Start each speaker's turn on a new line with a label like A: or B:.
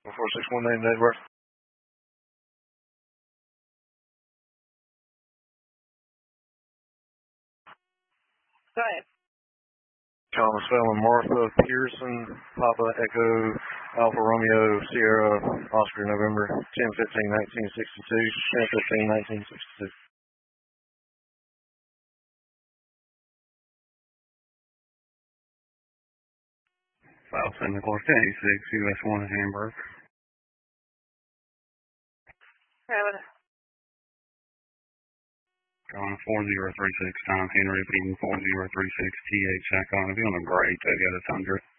A: 461 name, date of birth.
B: Go ahead.
A: Thomas Fallon, Martha Pearson, Papa Echo, Alpha Romeo, Sierra, Oscar, November 10-15-1962, 10-15-1962.
C: File 7 86, US 1 in Hamburg.
B: Travis.
C: Going 4036 Tom Henry, repeating 4036 TH Icon. If you want a great, I got a Tundra.